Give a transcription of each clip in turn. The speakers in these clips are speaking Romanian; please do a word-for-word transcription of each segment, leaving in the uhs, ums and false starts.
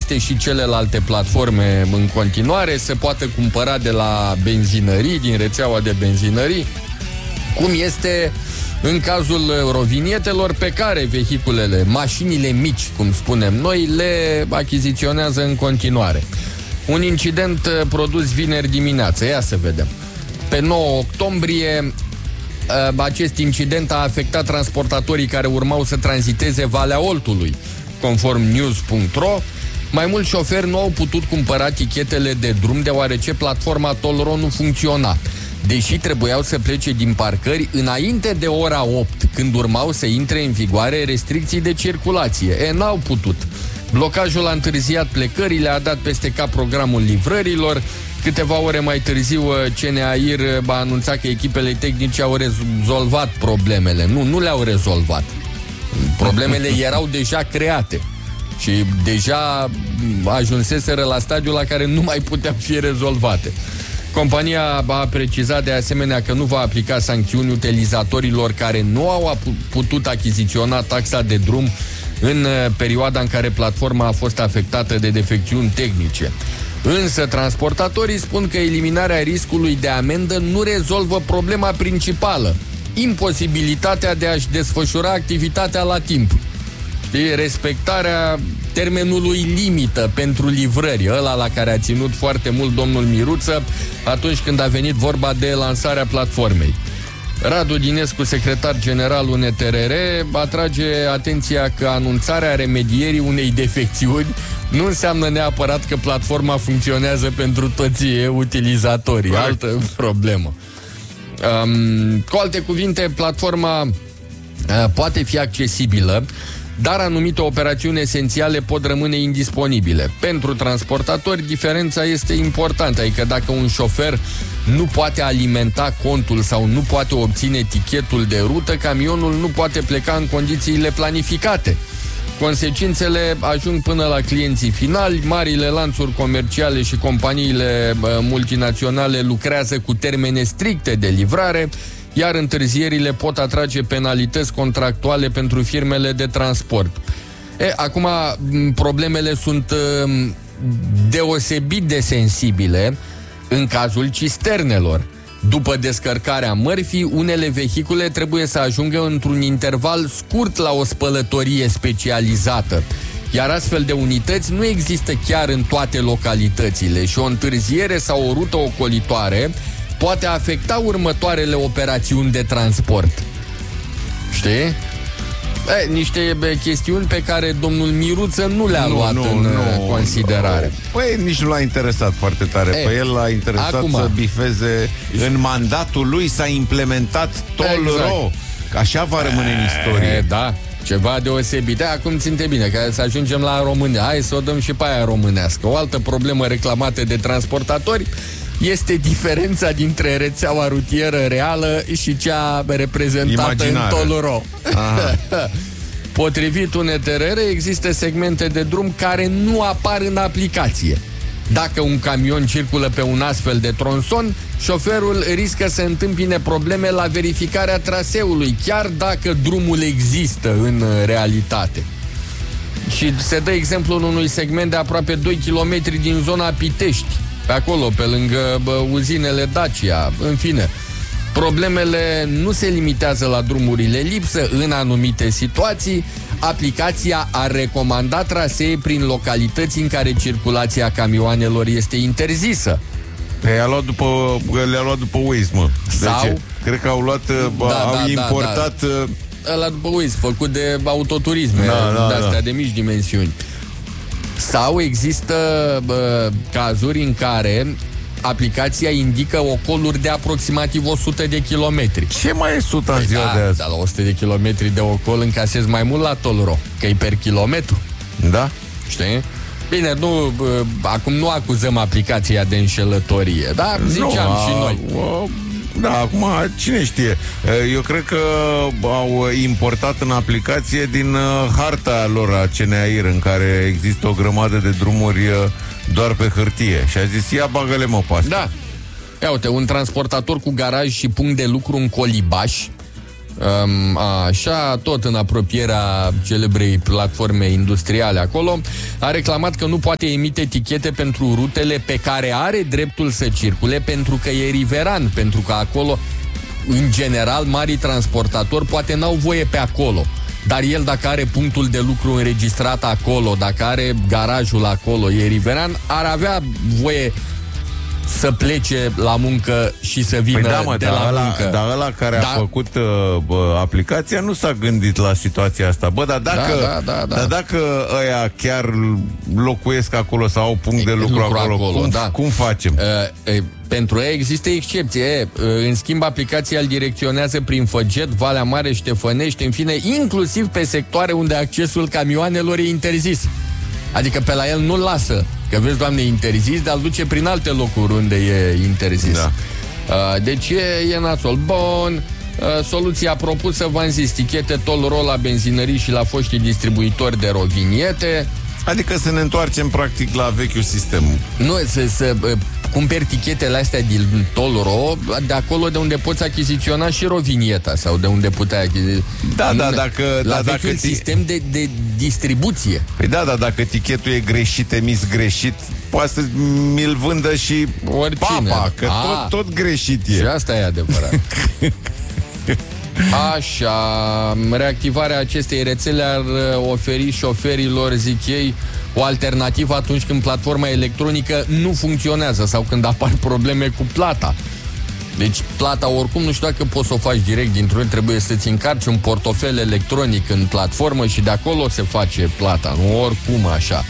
existe și celelalte platforme în continuare, se poate cumpăra de la benzinării, din rețeaua de benzinării, cum este în cazul rovinietelor pe care vehiculele, mașinile mici, cum spunem noi, le achiziționează în continuare. Un incident produs vineri dimineață, ia să vedem. Pe nouă octombrie, acest incident a afectat transportatorii care urmau să tranziteze Valea Oltului. Conform news punct ro, mai mulți șoferi nu au putut cumpăra tichetele de drum deoarece platforma Tollro nu funcționa, deși trebuiau să plece din parcări înainte de ora opt, când urmau să intre în vigoare restricții de circulație. E, n-au putut. Blocajul a întârziat plecările, a dat peste cap programul livrărilor. Câteva ore mai târziu, C N A I R a anunțat că echipele tehnice au rezolvat problemele. Nu, nu le-au rezolvat. Problemele erau deja create și deja ajunseseră la stadiul la care nu mai puteau fi rezolvate. Compania a precizat de asemenea că nu va aplica sancțiuni utilizatorilor care nu au putut achiziționa taxa de drum în perioada în care platforma a fost afectată de defecțiuni tehnice. Însă transportatorii spun că eliminarea riscului de amendă nu rezolvă problema principală, imposibilitatea de a-și desfășura activitatea la timp. Știi? Respectarea termenului limită pentru livrări, ăla la care a ținut foarte mult domnul Miruță atunci când a venit vorba de lansarea platformei. Radu Dinescu, secretar general U N T R R, atrage atenția că anunțarea remedierii unei defecțiuni nu înseamnă neapărat că platforma funcționează pentru toți utilizatorii. Altă problemă. Um, cu alte cuvinte, platforma uh, poate fi accesibilă, dar anumite operațiuni esențiale pot rămâne indisponibile. Pentru transportatori, diferența este importantă, adică dacă un șofer nu poate alimenta contul sau nu poate obține tichetul de rută, camionul nu poate pleca în condițiile planificate. Consecințele ajung până la clienții finali. Marile lanțuri comerciale și companiile multinaționale lucrează cu termene stricte de livrare, iar întârzierile pot atrage penalități contractuale pentru firmele de transport. E, acum, problemele sunt uh, deosebit de sensibile în cazul cisternelor. După descărcarea mărfii, unele vehicule trebuie să ajungă într-un interval scurt la o spălătorie specializată, iar astfel de unități nu există chiar în toate localitățile și o întârziere sau o rută ocolitoare poate afecta următoarele operațiuni de transport. Știi? E, niște be, chestiuni pe care domnul Miruță nu le-a nu, luat nu, în nu, considerare. Păi nici nu l-a interesat foarte tare. E, pe el l-a interesat acum, să bifeze. În mandatul lui s-a implementat Tollro. Exact. Așa va rămâne în istorie. E, da, ceva deosebit. Acum ținte bine, că să ajungem la România. Hai să o dăm și pe aia românească. O altă problemă reclamată de transportatori este diferența dintre rețeaua rutieră reală și cea reprezentată imaginare în Tollro. Potrivit U N T R R, există segmente de drum care nu apar în aplicație. Dacă un camion circulă pe un astfel de tronson, șoferul riscă să întâmpine probleme la verificarea traseului, chiar dacă drumul există în realitate. Și se dă exemplul unui segment de aproape doi kilometri din zona Pitești, pe acolo, pe lângă bă, uzinele Dacia, în fine. Problemele nu se limitează la drumurile lipsă. În anumite situații, aplicația a recomandat trasee prin localități în care circulația camioanelor este interzisă. Le-a luat după, le-a luat după Waze, mă. Sau? Deci, cred că au luat, da, au da, importat... Da, da. Ăla după Waze, făcut de autoturisme, da, da, de-astea da. de mici dimensiuni. Sau există bă, cazuri în care aplicația indică ocoluri de aproximativ o sută de kilometri. Ce mai e sută în ziua da, de azi? Dar la o sută de kilometri de ocol încasezi mai mult la Tollro, că e per kilometru. Da? Știi? Bine, nu, bă, acum nu acuzăm aplicația de înșelătorie, dar ziceam no, și noi. A, da, acum cine știe. Eu cred că au importat în aplicație din harta lor a C N A I R, în care există o grămadă de drumuri doar pe hârtie. Și a zis, ia bagă-le mă pe asta. Da. Ia uite, un transportator cu garaj și punct de lucru în Colibaș Um, așa, tot în apropierea celebrei platforme industriale acolo, a reclamat că nu poate emite etichete pentru rutele pe care are dreptul să circule, pentru că e riveran, pentru că acolo, în general, marii transportatori poate n-au voie pe acolo. Dar el, dacă are punctul de lucru înregistrat acolo, dacă are garajul acolo, e riveran, ar avea voie să plece la muncă și să vină păi da, mă, de dar la ăla, muncă. Dar ăla care da. a făcut uh, bă, aplicația nu s-a gândit la situația asta. Bă, dar dacă, da, da, da, da. Dar dacă ăia chiar locuiesc acolo sau au punct de lucru, lucru acolo, acolo cum, da. cum facem? Uh, uh, pentru ei există excepție. Uh, în schimb, aplicația îl direcționează prin Făget, Valea Mare, Ștefănești, în fine, inclusiv pe sectoare unde accesul camioanelor e interzis. Adică pe la el nu-l lasă. Că vezi, Doamne, interzis, dar îl duce prin alte locuri unde e interzis. Da. Uh, deci e, e nasol. Bun. Uh, soluția propusă, v-am zis, tichete toll roll la benzinării și la foștii distribuitori de roviniete. Adică să ne întoarcem practic la vechiul sistem. Nu, să, să uh, cumperi tichetele astea din toll roll de acolo de unde poți achiziționa și rovinieta sau de unde puteai achiziționa. Da, da, dacă... La da, vechiul dacă sistem de, de distribuție. Păi da, dar dacă tichetul e greșit, emis greșit, poate să mi-l vândă și oricine. Papa, că A, tot, tot greșit e. Și asta e adevărat. Așa, reactivarea acestei rețele ar oferi șoferilor, zic ei, o alternativă atunci când platforma electronică nu funcționează sau când apar probleme cu plata. Deci plata oricum nu știu dacă poți să o faci direct dintr-un, trebuie să-ți încarci un portofel electronic în platformă și de acolo se face plata, nu oricum așa.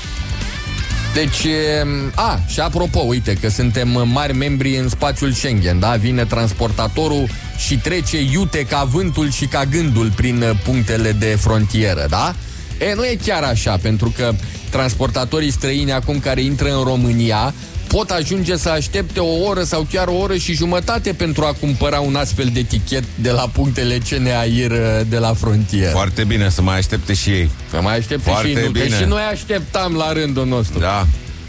Deci, a, și apropo, uite că suntem mari membri în spațiul Schengen, da? Vine transportatorul și trece iute ca vântul și ca gândul prin punctele de frontieră, da? E, nu e chiar așa, pentru că transportatorii străini acum care intră în România pot ajunge să aștepte o oră sau chiar o oră și jumătate pentru a cumpăra un astfel de tichet de la punctele C N A I R de la frontieră. Foarte bine, să mai aștepte și ei. Să mai aștepte Foarte și ei, nu, bine. că și noi așteptam la rândul nostru. Da.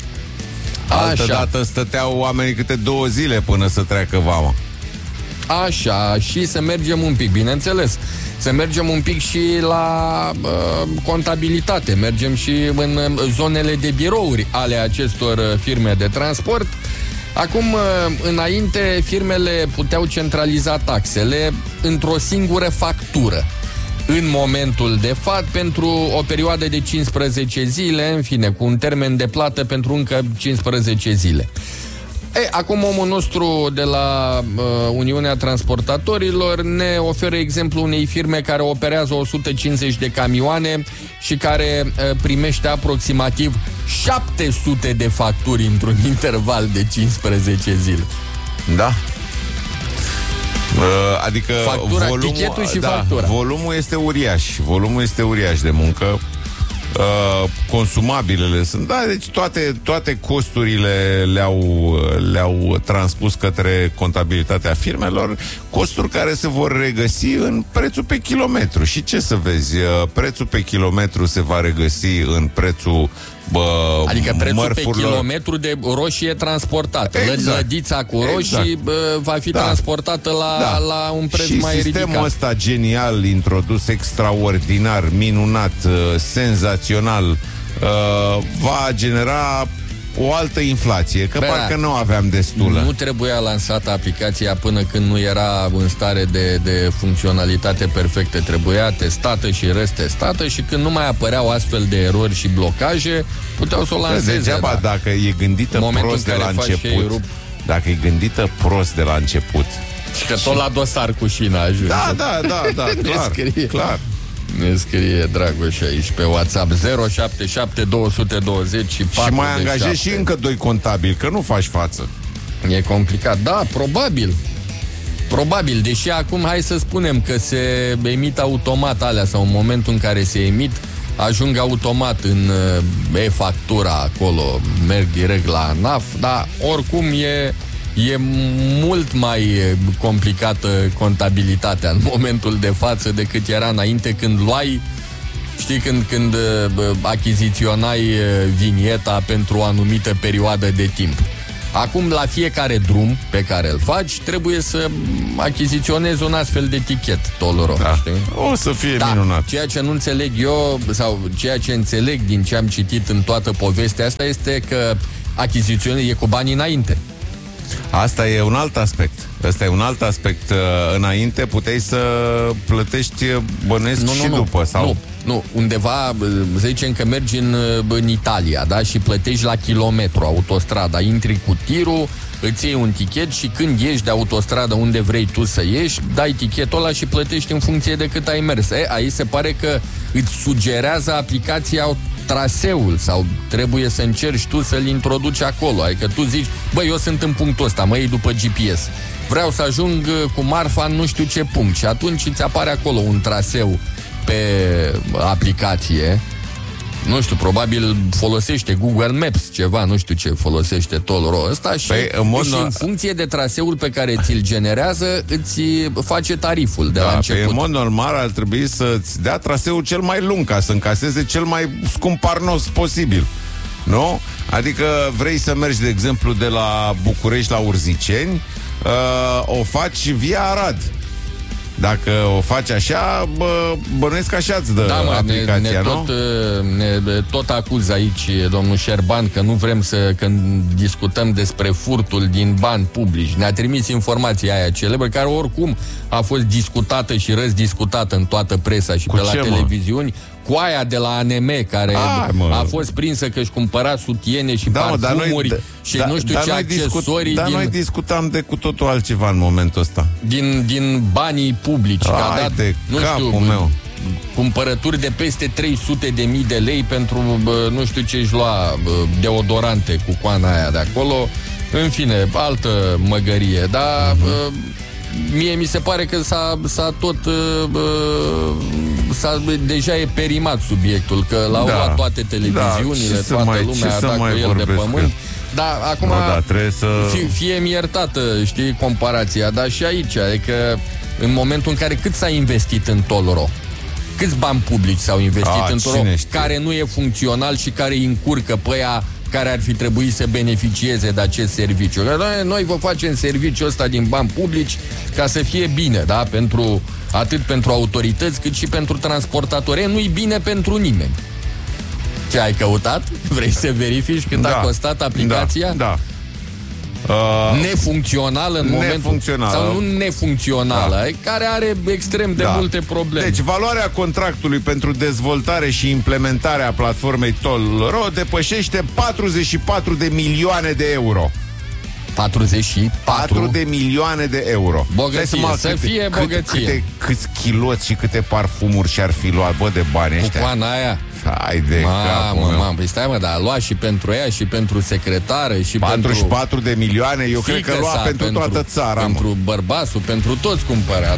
Altă Așa. dată stăteau oamenii câte două zile până să treacă vama. Așa, și să mergem un pic, bineînțeles, să mergem un pic și la uh, contabilitate, mergem și în uh, zonele de birouri ale acestor uh, firme de transport. Acum, uh, înainte, firmele puteau centraliza taxele într-o singură factură. În momentul de fapt, pentru o perioadă de cincisprezece zile, în fine, cu un termen de plată pentru încă cincisprezece zile. E, acum omul nostru de la uh, Uniunea Transportatorilor ne oferă exemplu unei firme care operează o sută cincizeci de camioane și care uh, primește aproximativ șapte sute de facturi într-un interval de cincisprezece zile. Da. Uh, adică factura, volumul, tichetul și da, factura. Volumul este uriaș. Volumul este uriaș de muncă. Uh, consumabilele sunt, da, deci toate, toate costurile le-au, le-au transpus către contabilitatea firmelor, costuri care se vor regăsi în prețul pe kilometru. Și ce să vezi, prețul pe kilometru se va regăsi în prețul bă, adică prețul mărfurilor. Pe kilometru de roșie transportată. Exact. Lădița cu roșii exact. bă, va fi da. transportată la, da. la un preț și mai ridicat. Și sistemul ăsta genial, introdus, extraordinar, minunat, senzațional, va genera o altă inflație, că Bă, parcă nu aveam destulă. Nu trebuia lansată aplicația până când nu era în stare de, de funcționalitate perfectă. Trebuia testată și retestată și când nu mai apăreau astfel de erori și blocaje, puteau să o lanseze. Degeaba, da. Dacă e gândită prost de la început, dacă e gândită prost de la început. Și că tot la dosar cu șina ajunge. Da, da, da, da, clar, clar. Ne scrie Dragoș aici pe WhatsApp zero șapte șapte doi doi zero și patruzeci și șapte. Și mai angajezi și încă doi contabili, că nu faci față. E complicat, da, probabil. Probabil, deși acum hai să spunem că se emit automat alea sau în momentul în care se emit ajung automat în e-factura acolo, merg direct la N A F, dar oricum e... E mult mai complicată contabilitatea în momentul de față decât era înainte, când luai, știi, când, când achiziționai vinieta pentru o anumită perioadă de timp. Acum, la fiecare drum pe care îl faci, trebuie să achiziționezi un astfel de tichet Tolro. Da. Știi? O să fie da. minunat. Ceea ce nu înțeleg eu, sau ceea ce înțeleg din ce am citit în toată povestea asta, este că achiziționarea e cu bani înainte. Asta e un alt aspect. Asta e un alt aspect. Înainte puteai să plătești bănesc nu, și nu, nu. după. Sau... Nu, nu, undeva, să zicem că mergi în, în Italia, da? Și plătești la kilometru autostrada, intri cu tirul, îți iei un tichet și când ieși de autostradă unde vrei tu să ieși, dai tichetul ăla și plătești în funcție de cât ai mers. E, aici se pare că îți sugerează aplicația traseul sau trebuie să încerci tu să-l introduci acolo. Adică tu zici, băi, eu sunt în punctul ăsta, mă iei după G P S. Vreau să ajung cu marfa în nu știu ce punct și atunci îți apare acolo un traseu pe aplicație. Nu știu, probabil folosește Google Maps ceva, nu știu ce folosește Tolro ăsta și, păi, în, mod și în funcție de traseul pe care ți-l generează, îți face tariful de da, la început. Pe, în mod normal ar trebui să-ți dea traseul cel mai lung ca să încaseze cel mai scump parnos posibil. Nu? Adică vrei să mergi, de exemplu, de la București la Urziceni, uh, o faci via Arad. Dacă o faci așa, bă, bănuiesc așa îți dă da, mă, aplicația, ne, ne, nu? tot, ne tot acuz aici domnul Șerban că nu vrem să, când discutăm despre furtul din bani publici. Ne-a trimis informația aia celebră, care oricum a fost discutată și răzdiscutată în toată presa și Cu pe la ce, televiziuni. Cu aia de la A N M, care A, a fost prinsă că își cumpăra sutiene și da, parfumuri mă, și da, nu știu da, ce accesorii. Dar din, noi discutam de cu totul altceva în momentul ăsta. Din, din banii publici. Că a dat, de nu capul știu, meu. cumpărături de peste trei sute de mii de lei pentru bă, nu știu ce își lua bă, deodorante cu coana aia de acolo. În fine, altă măgărie. Dar uh-huh. mie mi se pare că s-a, s-a tot uh, s-a, deja e perimat subiectul, că l-au da. luat toate televiziunile, da, toată mai, lumea a dat cu el de pământ. Dar acum no, da, trebuie să... fie, fie-mi iertată, știi, comparația, dar și aici, adică în momentul în care cât s-a investit în Tolro, câți bani publici s-au investit a, în Tolro, știe? care nu e funcțional și care îi încurcă pe aia care ar fi trebuit să beneficieze de acest serviciu. Noi, noi vă facem serviciul ăsta din bani publici ca să fie bine, da? Pentru, atât pentru autorități cât și pentru transportatori. Nu-i bine pentru nimeni. Ce ai căutat? Vrei să verifici cât da. a costat aplicația? Da, da. Uh, nefuncțională în momentul sau nu nefuncțională, da. care are extrem de da. multe probleme. Deci valoarea contractului pentru dezvoltare și implementarea platformei Tolro depășește patruzeci și patru de milioane de euro. patruzeci și patru de milioane de euro. Bogăție, să, să câte, fie bogăție. Câte, câte, câți chiloți și câte parfumuri și-ar fi luat, bă, de bani ăștia. Cu coana aia. Hai de capul meu. Mamă, păi stai mă, dar a luat și pentru ea și pentru secretară și patruzeci și patru pentru de milioane, eu cred că lua pentru, pentru toată țara. Pentru mă. bărbasul, pentru toți cumpăra.